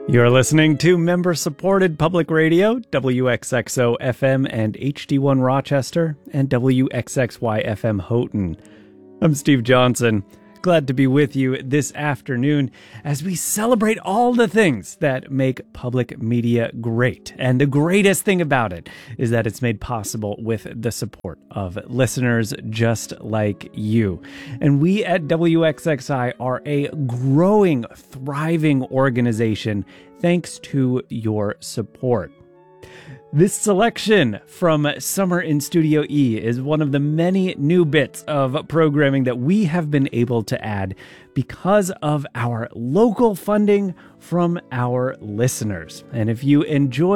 You're listening to member-supported public radio, WXXO FM and HD1 Rochester, and WXXY FM Houghton. I'm Steve Johnson. Glad to be with you this afternoon as we celebrate all the things that make public media great. And the greatest thing about it is that it's made possible with the support of listeners just like you. And we at WXXI are a growing, thriving organization thanks to your support. This selection from Summer in Studio E is one of the many new bits of programming that we have been able to add because of our local funding from our listeners. And if you enjoy